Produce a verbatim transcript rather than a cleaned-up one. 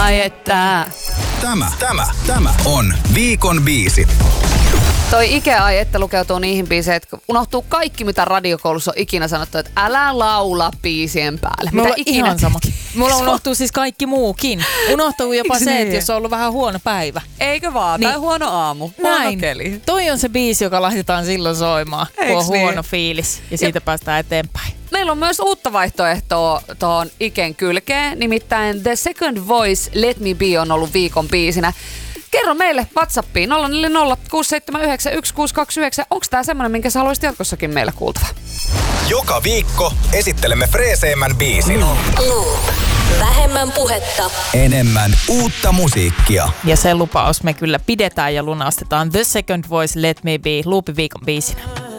ai että. Tämä, tämä, tämä on viikon biisi. Toi Ike ai että lukeutuu niihin biiseihin, että unohtuu kaikki, mitä radiokoulussa on ikinä sanottu, että älä laula biisien päälle. Mulla Mitä ikinä ihan sama. teki. Mulla unohtuu siis kaikki muukin. Unohtuu jopa Eiks se, niin? että jos on ollut vähän huono päivä. Eikö vaan? Niin. Tai huono aamu. Huono Näin. keli. Toi on se biisi, joka laitetaan silloin soimaan, kun Eiks on huono niin? fiilis. Ja siitä päästään eteenpäin. Meillä on myös uutta vaihtoehtoa tuohon Iken kylkeen, nimittäin The Second Voice Let Me Be on ollut viikon biisinä. Kerro meille WhatsAppiin nolla neljä nolla kuusi seitsemän yhdeksän yksi kuusi kaksi yhdeksän. Onko tää semmonen, minkä sä haluaisit jatkossakin meillä kuultava? Joka viikko esittelemme freeseimmän biisin. Loop. Vähemmän puhetta. Enemmän uutta musiikkia. Ja se lupaus me kyllä pidetään ja lunastetaan. The Second Voice Let Me Be Loopin viikon biisinä.